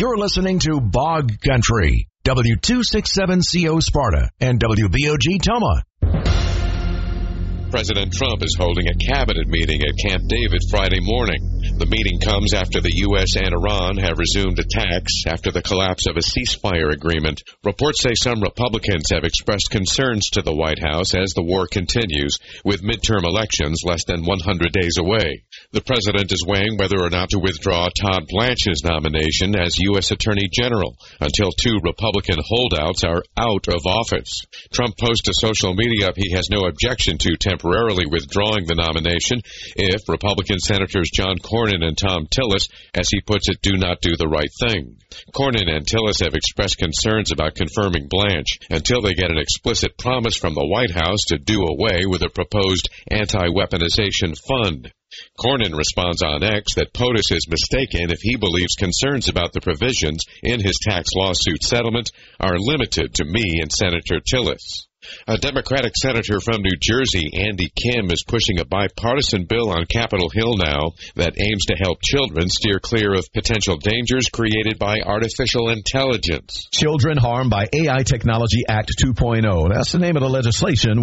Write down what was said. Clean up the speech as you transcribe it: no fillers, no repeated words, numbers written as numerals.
You're listening to Bog Country, W267CO Sparta and WBOG Toma. President Trump is holding a cabinet meeting at Camp David Friday morning. The meeting comes after the U.S. and Iran have resumed attacks after the collapse of a ceasefire agreement. Reports say some Republicans have expressed concerns to the White House as the war continues, with midterm elections less than 100 days away. The president is weighing whether or not to withdraw Todd Blanche's nomination as U.S. Attorney General until two Republican holdouts are out of office. Trump posted to social media he has no objection to temporarily withdrawing the nomination if Republican Senators John Cornyn and Thom Tillis, as he puts it, do not do the right thing. Cornyn and Tillis have expressed concerns about confirming Blanche until they get an explicit promise from the White House to do away with a proposed anti-weaponization fund. Cornyn responds on X that POTUS is mistaken if he believes concerns about the provisions in his tax lawsuit settlement are limited to me and Senator Tillis. A Democratic senator from New Jersey, Andy Kim, is pushing a bipartisan bill on Capitol Hill now that aims to help children steer clear of potential dangers created by artificial intelligence. Children Harmed by AI Technology Act 2.0. That's the name of the legislation.